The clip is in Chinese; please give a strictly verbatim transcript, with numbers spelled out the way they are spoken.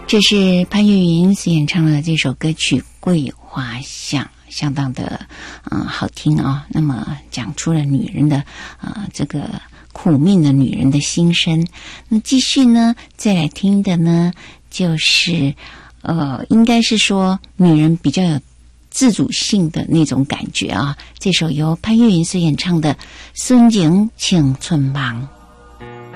这是潘越云所演唱的这首歌曲《桂花巷》，相当的嗯好听啊、哦。那么讲出了女人的呃这个苦命的女人的心声。那继续呢，再来听的呢，就是呃应该是说女人比较有自主性的那种感觉啊。这首由潘越云所演唱的《孙景青春梦》。